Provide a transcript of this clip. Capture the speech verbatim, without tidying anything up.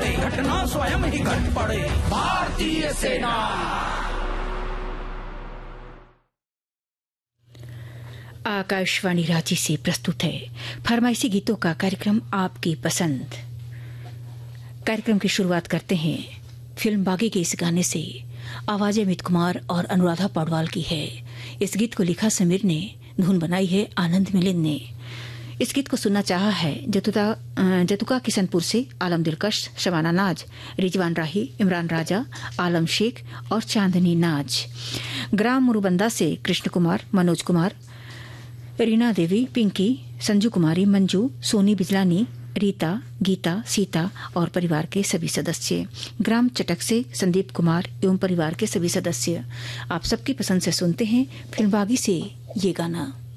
पड़े, घटना स्वयं ही घट पड़े। भारतीय सेना। आकाशवाणी रांची से प्रस्तुत है फरमाइशी गीतों का कार्यक्रम आपकी पसंद। कार्यक्रम की शुरुआत करते हैं फिल्म बागी के इस गाने से। आवाज अमित कुमार और अनुराधा पौडवाल की है। इस गीत को लिखा समीर ने, धुन बनाई है आनंद मिलिंद ने। इस गीत को सुनना चाहा है जतुका जतुका किशनपुर से आलम दिलकश, शबाना नाज, रिजवान राही, इमरान राजा, आलम शेख और चांदनी नाज। ग्राम मुरुबंदा से कृष्ण कुमार, मनोज कुमार, रीना देवी, पिंकी, संजू कुमारी, मंजू, सोनी बिजलानी, रीता, गीता, सीता और परिवार के सभी सदस्य। ग्राम चटक से संदीप कुमार एवं परिवार के सभी सदस्य। आप सबकी पसंद से सुनते हैं फिल्म बागी से ये गाना।